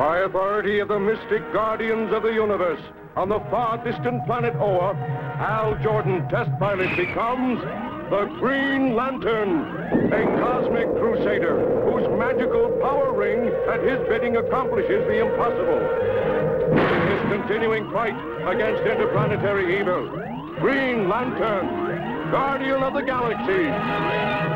By authority of the mystic guardians of the universe, on the far distant planet Oa, Hal Jordan, test pilot, becomes the Green Lantern, a cosmic crusader whose magical power ring at his bidding accomplishes the impossible. In his continuing fight against interplanetary evil, Green Lantern, Guardian of the Galaxy.